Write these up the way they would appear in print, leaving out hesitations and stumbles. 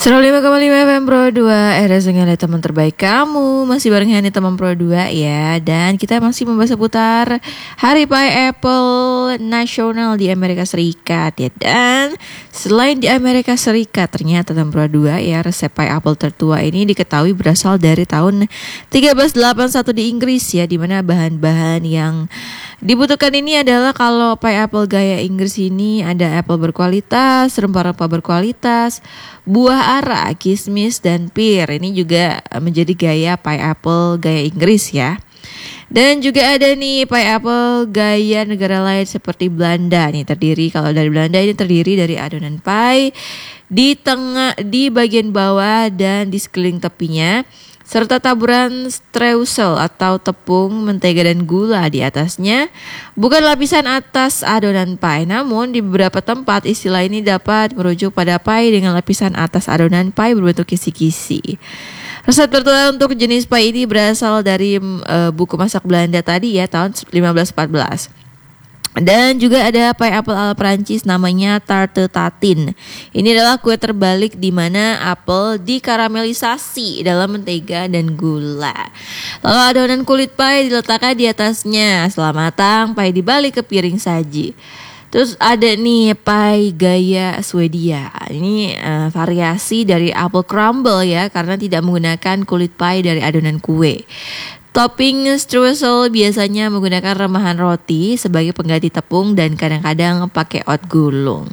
105,5 FM Pro 2 Era Sengaja teman terbaik kamu. Masih bareng Hani teman Pro 2 ya. Dan kita masih membahas seputar Hari Pineapple Nasional di Amerika Serikat ya. Dan selain di Amerika Serikat, ternyata teman Pro 2 ya, resep pineapple tertua ini diketahui berasal dari tahun 1381 di Inggris ya, dimana bahan-bahan yang dibutuhkan ini adalah, kalau pineapple gaya Inggris ini ada apel berkualitas, rempah-rempah berkualitas, buah ara, kismis, dan pir. Ini juga menjadi gaya pineapple gaya Inggris ya. Dan juga ada nih pineapple gaya negara lain seperti Belanda. Nih kalau dari Belanda ini terdiri dari adonan pie di tengah, di bagian bawah dan di sekeliling tepinya, serta taburan streusel atau tepung, mentega, dan gula di atasnya. Bukan lapisan atas adonan pie, namun di beberapa tempat istilah ini dapat merujuk pada pie dengan lapisan atas adonan pie berbentuk kisi-kisi. Resep tertua untuk jenis pie ini berasal dari buku masak Belanda tadi ya, tahun 1514. Dan juga ada pineapple ala Prancis namanya tarte tatin. Ini adalah kue terbalik di mana apel dikaramelisasi dalam mentega dan gula. Lalu adonan kulit pie diletakkan di atasnya. Setelah matang, pie dibalik ke piring saji. Terus ada nih pie gaya Swedia. Ini variasi dari apple crumble ya, karena tidak menggunakan kulit pie dari adonan kue. Topping streusel biasanya menggunakan remahan roti sebagai pengganti tepung dan kadang-kadang pakai oat gulung.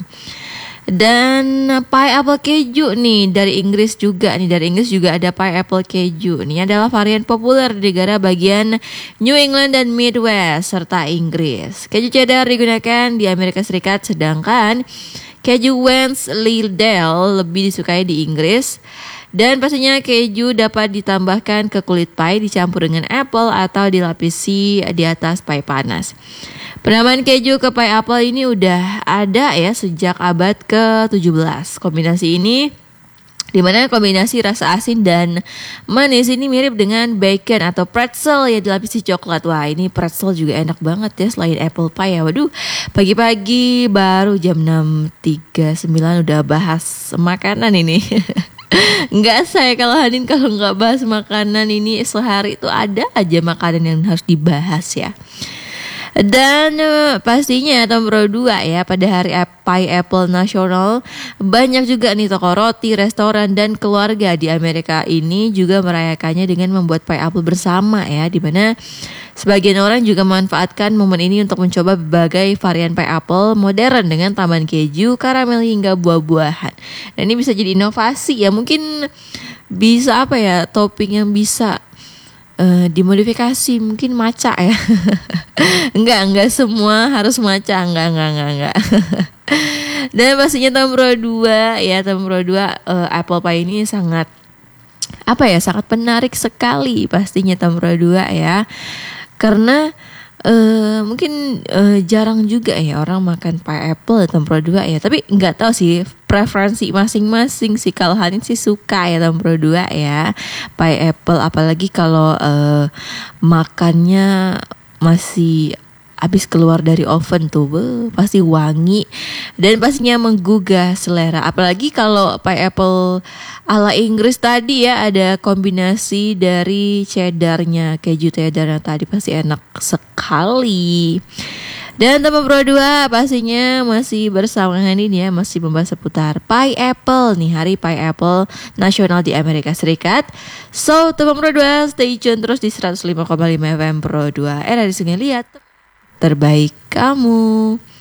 Dan pie apple keju nih dari Inggris juga ada pie apple keju. Ini adalah varian populer di negara bagian New England dan Midwest serta Inggris. Keju cheddar digunakan di Amerika Serikat, sedangkan keju Wensleydale lebih disukai di Inggris. Dan pastinya keju dapat ditambahkan ke kulit pie, dicampur dengan apple atau dilapisi di atas pie panas. Penamaan keju ke pie apple ini udah ada ya sejak abad ke-17. Kombinasi ini, dimana kombinasi rasa asin dan manis ini mirip dengan bacon atau pretzel yang dilapisi coklat. Wah, ini pretzel juga enak banget ya selain apple pie ya. Waduh, pagi-pagi baru jam 6.39 udah bahas makanan ini. Enggak, saya kalau Hanin kalau nggak bahas makanan ini sehari itu ada aja makanan yang harus dibahas ya. Dan pastinya nomor 2 ya, pada hari Pineapple Nasional banyak juga nih toko roti, restoran, dan keluarga di Amerika ini juga merayakannya dengan membuat pineapple bersama ya, dimana sebagian orang juga memanfaatkan momen ini untuk mencoba berbagai varian pineapple modern dengan tambahan keju, karamel, hingga buah-buahan. Dan ini bisa jadi inovasi ya, mungkin bisa apa ya, topping yang bisa dimodifikasi, mungkin maca ya. enggak semua harus maca, enggak. Dan pastinya nomor 2 ya, nomor 2 apple pie ini sangat sangat menarik sekali pastinya nomor 2 ya. Karena mungkin jarang juga ya orang makan pineapple nomor 2 ya. Tapi nggak tahu sih preferensi masing-masing sih. Kalau Hanin sih suka ya nomor 2 ya pineapple, apalagi kalau makannya masih habis keluar dari oven tuh, pasti wangi dan pastinya menggugah selera. Apalagi kalau pineapple ala Inggris tadi ya, ada kombinasi dari cheddarnya, keju cheddarnya tadi, pasti enak sekali. Dan teman Pro 2 pastinya masih bersama Hanin ya, masih membahas seputar pineapple nih, Hari Pineapple Nasional di Amerika Serikat. So teman Pro 2 stay tune terus di 105,5 FM Pro 2 Era di Sungai Liat terbaik kamu.